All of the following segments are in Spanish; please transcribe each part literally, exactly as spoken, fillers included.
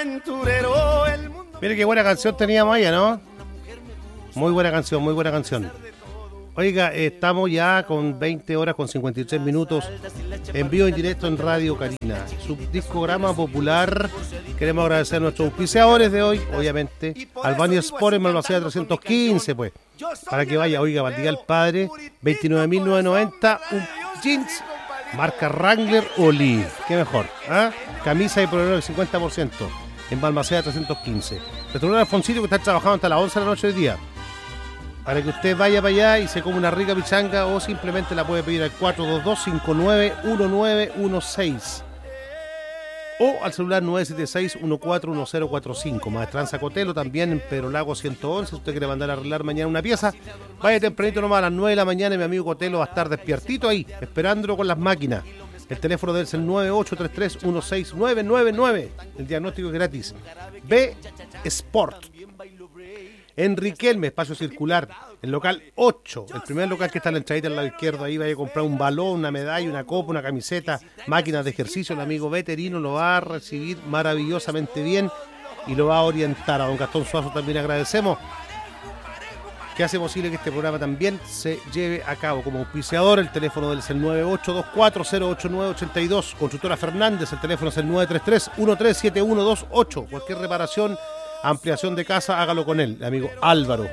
aventurero, el mundo... Mire qué buena canción teníamos ahí, ¿no? Muy buena canción, muy buena canción. Oiga, estamos ya con veinte horas con cincuenta y tres minutos en vivo en directo en Radio Carina, su discograma popular. Queremos agradecer a nuestros auspiciadores de hoy, obviamente, Albania Sport en Malvaseda trescientos quince, pues, para que vaya, oiga, Valdía el Padre, veintinueve mil novecientos noventa, un jeans, marca Wrangler o Lee, qué mejor, ¿ah? Camisa y polerón del cincuenta por ciento en Balmaceda trescientos quince. Restaurante Alfonsito que está trabajando hasta las once de la noche hoy día, para que usted vaya para allá y se coma una rica pichanga, o simplemente la puede pedir al cuatro dos dos, cinco nueve uno nueve uno seis o al celular nueve siete seis, uno cuatro uno cero cuatro cinco. Maestranza Cotelo también en Pedro Lago ciento once. Si usted quiere mandar a arreglar mañana una pieza, vaya tempranito nomás a las nueve de la mañana y mi amigo Cotelo va a estar despiertito ahí, esperándolo con las máquinas. El teléfono de él es el nueve ocho tres tres uno seis nueve nueve nueve. El diagnóstico es gratis. B Sport. En Riquelme, espacio circular, el local ocho, el primer local que está en la entradita al lado izquierdo. Ahí vaya a comprar un balón, una medalla, una copa, una camiseta, máquinas de ejercicio. El amigo Veterino lo va a recibir maravillosamente bien y lo va a orientar. A don Gastón Suazo también agradecemos, que hace posible que este programa también se lleve a cabo. Como auspiciador, el teléfono del es el nueve ocho dos cuatro cero ocho nueve ocho dos. Constructora Fernández, el teléfono es el nueve tres tres uno tres siete uno dos ocho. Cualquier reparación, ampliación de casa, hágalo con él, el amigo Álvaro.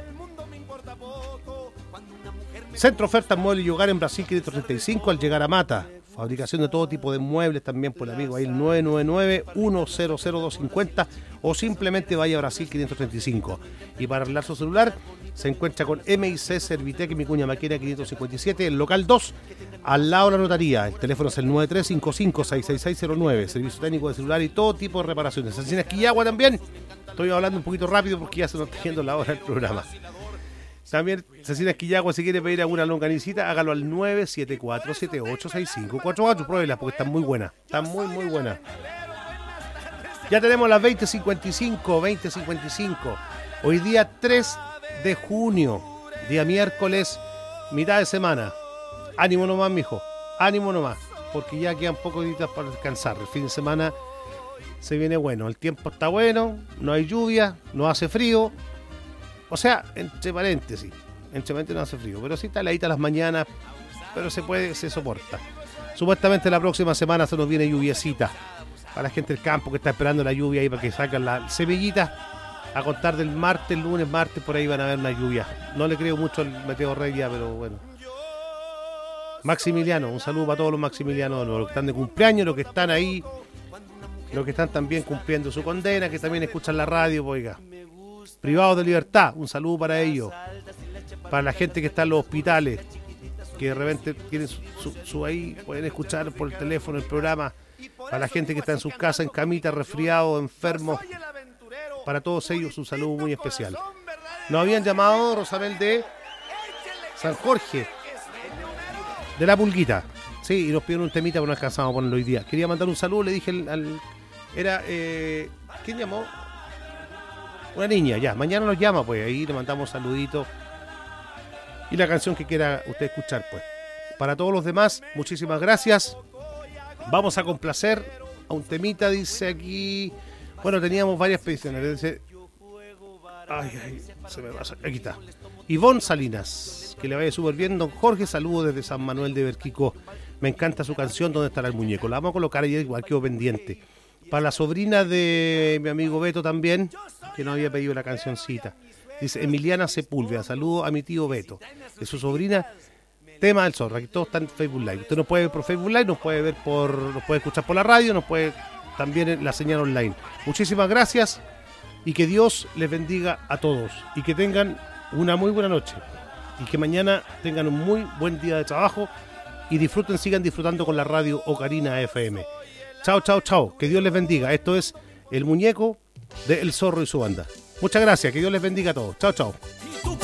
Centro Ofertas Muebles y Hogar en Brasil quinientos treinta y cinco al llegar a Mata. Fabricación de todo tipo de muebles también por el amigo ahí, el nueve nueve nueve uno cero cero dos cinco cero, o simplemente vaya a Brasil quinientos treinta y cinco. Y para arreglar su celular se encuentra con M I C Servitec y Micuña Maquina quinientos cincuenta y siete, el local dos, al lado de la notaría. El teléfono es el nueve tres cinco cinco seis seis seis cero nueve. Servicio técnico de celular y todo tipo de reparaciones. En Esquillagua también. Estoy hablando un poquito rápido porque ya se nos está yendo la hora del programa. También, Cecina Esquillagua, si quiere pedir alguna longanicita, hágalo al nueve siete cuatro siete ocho seis cinco cuatro cuatro. Pruébelas porque están muy buenas. Están muy, muy buenas. Ya tenemos las veinte cincuenta y cinco, veinte cincuenta y cinco. Hoy día tres de junio, día miércoles, mitad de semana. Ánimo nomás, mijo. Ánimo nomás. Porque ya quedan pocos días para descansar. El fin de semana se viene bueno. El tiempo está bueno, no hay lluvia, no hace frío. O sea, entre paréntesis, entre paréntesis no hace frío, pero sí está heladita las mañanas, pero se puede, se soporta. Supuestamente la próxima semana se nos viene lluviecita para la gente del campo que está esperando la lluvia ahí para que saquen la semillita. A contar del martes, lunes, martes, por ahí van a haber una lluvia. No le creo mucho al Meteo Rey ya, pero bueno. Maximiliano, un saludo para todos los Maximilianos, los que están de cumpleaños, los que están ahí, los que están también cumpliendo su condena, que también escuchan la radio, oiga. Privados de libertad, un saludo para ellos. Para la gente que está en los hospitales, que de repente tienen su, su, su ahí, pueden escuchar por el teléfono el programa. Para la gente que está en sus casas, en camita, resfriados, enfermos. Para todos ellos un saludo muy especial. Nos habían llamado, Rosabel, de San Jorge, de la Pulguita. Sí, y nos pidieron un temita, pero no alcanzamos a ponerlo hoy día. Quería mandar un saludo, le dije al... al era, eh, ¿quién llamó? Una niña, ya. Mañana nos llama, pues. Ahí le mandamos saluditos. Y la canción que quiera usted escuchar, pues. Para todos los demás, muchísimas gracias. Vamos a complacer a un temita, dice aquí... Bueno, teníamos varias peticiones. Dice... Ay, ay, se me pasa. Aquí está. Ivonne Salinas. Que le vaya súper bien, don Jorge. Saludos desde San Manuel de Berquico. Me encanta su canción, ¿Dónde estará el muñeco? La vamos a colocar ahí, igual quedó pendiente. Para la sobrina de mi amigo Beto también, que no había pedido la cancioncita. Dice Emiliana Sepúlveda. Saludo a mi tío Beto. De su sobrina, Tema del Zorro. Aquí todo está en Facebook Live. Usted nos puede ver por Facebook Live, nos puede ver por, nos puede escuchar por la radio, nos puede también en la señal online. Muchísimas gracias y que Dios les bendiga a todos y que tengan una muy buena noche y que mañana tengan un muy buen día de trabajo y disfruten, sigan disfrutando con la radio Ocarina F M. Chao, chao, chao. Que Dios les bendiga. Esto es El Muñeco de El Zorro y su banda. Muchas gracias. Que Dios les bendiga a todos. Chao, chao.